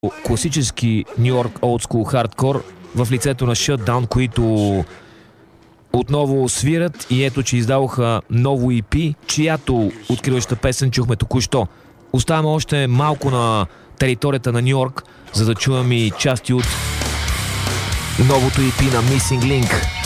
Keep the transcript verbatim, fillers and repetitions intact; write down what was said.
класически Нью Йорк олдскул хардкор в лицето на Shutdown, които отново свират и ето, че издаваха ново и пи, чиято откриваща песен чухме току-що. Оставаме още малко на територията на Нью Йорк, за да чуем и части от новото и пи на Missing Link.